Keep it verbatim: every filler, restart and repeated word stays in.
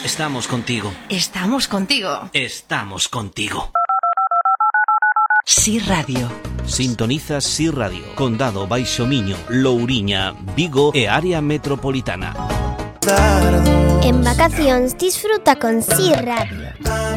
Estamos contigo. Estamos contigo. Estamos contigo. Si Radio. Sintonizas Si Radio, Condado Baixo Miño, Louriña, Vigo e área metropolitana. En vacacións disfruta con Si Radio.